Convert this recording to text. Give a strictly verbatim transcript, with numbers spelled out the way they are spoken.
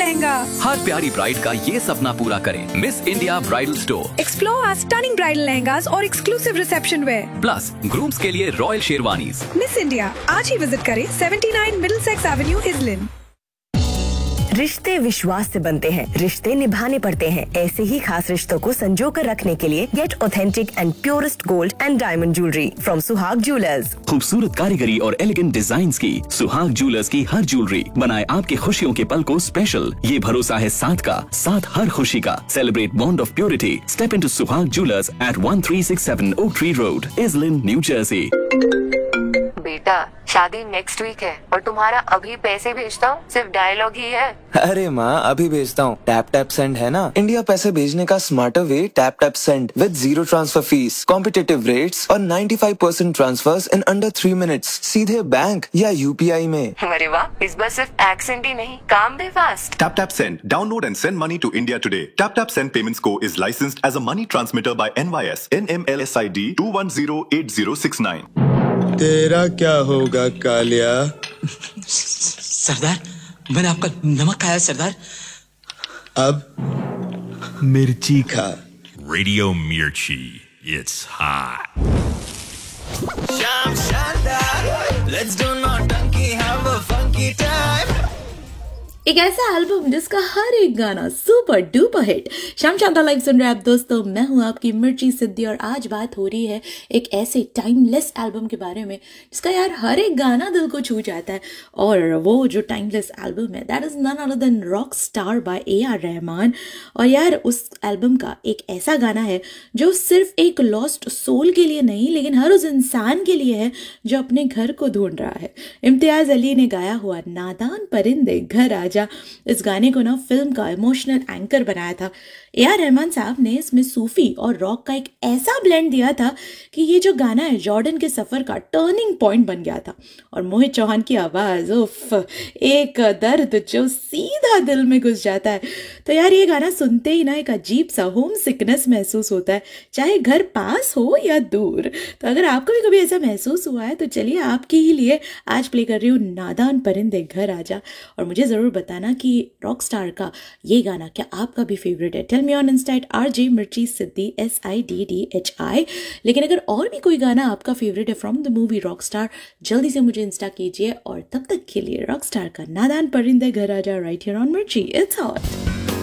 लहंगा। हर प्यारी ब्राइड का ये सपना पूरा करें miss India bridal store. Explore our stunning bridal lehengas और exclusive reception where. Plus grooms के लिए रॉयल शेरवानीज। मिस इंडिया आज ही विजिट करें उन्यासी मिडलसेक्स एवेन्यू इजलिन। रिश्ते विश्वास से बनते हैं, रिश्ते निभाने पड़ते हैं। ऐसे ही खास रिश्तों को संजो कर रखने के लिए gate authentic and purest gold and diamond jewellery from सुहाग ज्वेलर्स। खूबसूरत कारीगरी और एलिगेंट डिजाइन्स की सुहाग ज्वेलर्स की हर ज्वेलरी बनाए आपके खुशियों के पल को स्पेशल। ये भरोसा है साथ का, साथ हर खुशी का। Celebrate bond of purity. Step into सुहाग jewellers eight one three six seven oak tree road, इजलिन, new Jersey. बेटा शादी नेक्स्ट वीक है और तुम्हारा अभी पैसे भेजता हूँ सिर्फ डायलॉग ही है। अरे माँ अभी भेजता हूँ। टैप टैप सेंड है ना, इंडिया पैसे भेजने का smarter way. Tap tap send with zero transfer fees, competitive rates और पचानवे percent transverse in under three minutes सीधे बैंक या यूपीआई में। अरे वाह, इस बार सिर्फ एक्सेंट ही नहीं काम भी fast. Tap Tap Send. Download and send money to India today. Tap Tap Send Payments Co is licensed as a money transmitter by N Y S N M L S I D two one zero eight zero six nine. तेरा क्या होगा कालिया? सरदार मैंने आपका नमक खाया सरदार। अब मिर्ची खा। Radio Mirchi, it's hot. Sham Shanda, let's do naughty, have a funky time. एक ऐसा एल्बम जिसका हर एक गाना सुपर डुपर हिट। शाम शांता लाइव सुन रहे हैं आप दोस्तों, मैं हूं आपकी मिर्ची सिद्धि और आज बात हो रही है एक ऐसे टाइमलेस एल्बम के बारे में जिसका यार हर एक गाना दिल को छू जाता है। और वो जो टाइमलेस एल्बम है that is none other than rock star by A R Rahman. और यार उस एल्बम का एक ऐसा गाना है जो सिर्फ एक लॉस्ट सोल के लिए नहीं लेकिन हर उस इंसान के लिए है जो अपने घर को ढूंढ रहा है। इम्तियाज अली ने गाया हुआ नादान परिंदे घर आ, इस गाने को ना फिल्म का इमोशनल एंकर बनाया था। ए आर रहमान साहब ने इसमें सूफी और रॉक का एक ऐसा ब्लेंड दिया था कि ये जो गाना है जॉर्डन के सफर का टर्निंग पॉइंट बन गया था। और मोहित चौहान की आवाज उफ, एक दर्द जो सीधा दिल में घुस जाता है। तो यार ये गाना सुनते ही ना एक अजीब सा होम सिकनेस महसूस होता है, चाहे घर पास हो या दूर। तो अगर आपको भी कभी ऐसा महसूस हुआ है तो चलिए आपके ही लिए आज प्ले कर रही हूँ नादान परिंदे घर आजा। और मुझे जरूर बताना कि रॉक स्टार का ये गाना क्या आपका भी फेवरेट है। Tell me on Insta eight R J मिर्ची सिद्धि S I D D H I. लेकिन अगर और भी कोई गाना आपका फेवरेट है from the movie rock star, जल्दी से मुझे इंस्टा कीजिए। और तब तक के लिए रॉक स्टार का नादान परिंदे घर आजा राइट हियर ऑन मिर्ची, इट्स हॉट।